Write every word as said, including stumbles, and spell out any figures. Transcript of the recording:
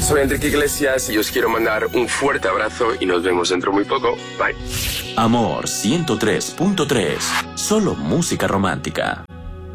Soy Enrique Iglesias y os quiero mandar un fuerte abrazo y nos vemos dentro muy poco. Bye. Amor ciento tres punto tres. Solo música romántica.